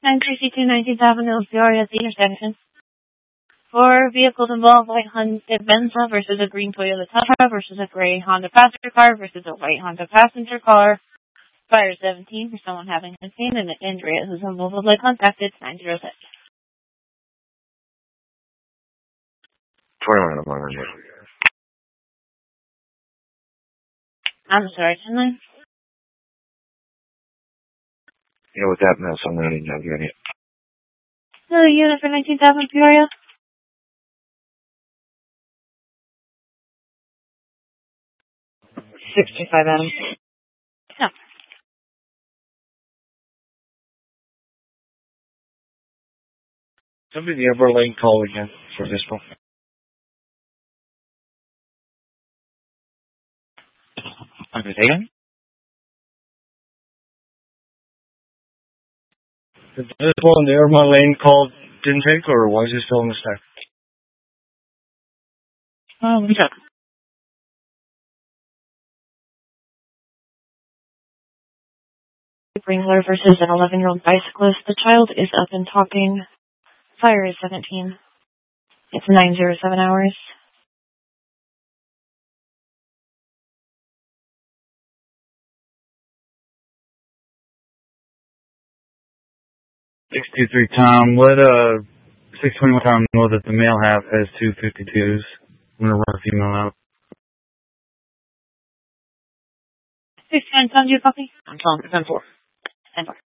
932 19th Avenue, Peoria at the intersection. 4 vehicles involved: white Honda Venza versus a green Toyota Tundra versus a gray Honda passenger car versus a white Honda passenger car. Fire 17 for someone having a scene, and Andrea who's on mobile blade contacted 906. 21 of my I'm sorry, 10-9? Yeah, with that mess, I'm running down here. Another unit for 19th Avenue, Peoria. $65, Adam. No. Somebody ever lane call again for this one. Undertaken? Is this one there my lane call didn't take, or was it still in the stack? Oh, we took. Wrangler versus an 11-year-old bicyclist. The child is up and talking. Fire is 17. It's 907 hours. $63 Tom. Let 621 Tom know that the male half has 252s. I'm gonna run a female out. 69 Tom, do you copy? I'm calling for 10-4. 10-4.